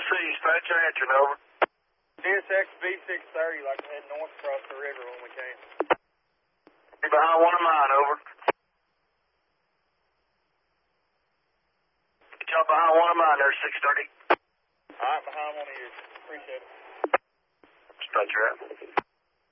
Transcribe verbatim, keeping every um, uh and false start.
dispatcher answering, over. D S X V six thirty, like head north across the river when we came. You're behind one of mine, over. Y'all behind one of mine there, six thirty. Alright, behind one of yours. Appreciate it. Dispatcher out.